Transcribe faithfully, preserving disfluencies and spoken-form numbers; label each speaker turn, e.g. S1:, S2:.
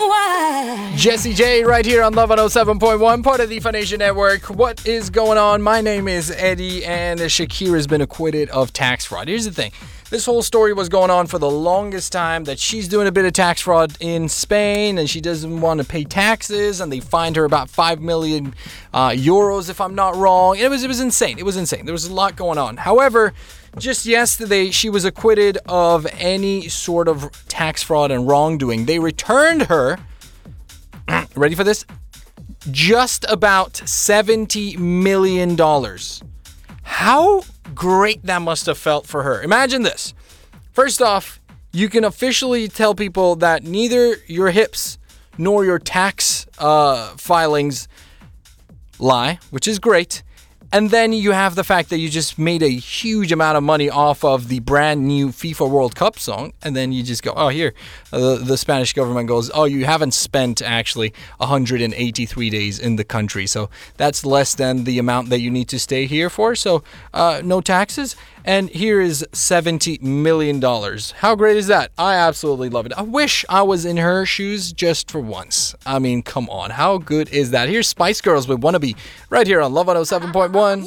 S1: why.
S2: Jesse J right here on Love one oh seven point one, part of the Funation Network. What is going on? My name is Eddie, and Shakira's been acquitted of tax fraud. Here's the thing. This whole story was going on for the longest time, that she's doing a bit of tax fraud in Spain and she doesn't want to pay taxes, and they fined her about five million uh, euros, if I'm not wrong. It was, it was insane. It was insane. There was a lot going on. However, just yesterday, she was acquitted of any sort of tax fraud and wrongdoing. They returned her, ready for this? Just about seventy million dollars. How great that must have felt for her. Imagine this. First off, you can officially tell people that neither your hips nor your tax uh, filings lie, which is great. And then you have the fact that you just made a huge amount of money off of the brand new FIFA World Cup song. And then you just go, oh, here. Uh, the, the Spanish government goes, oh, you haven't spent actually one hundred eighty-three days in the country. So that's less than the amount that you need to stay here for. So uh, no taxes. And here is seventy million dollars. How great is that? I absolutely love it. I wish I was in her shoes just for once. I mean, come on. How good is that? Here's Spice Girls with Wannabe right here on Love one oh seven point one.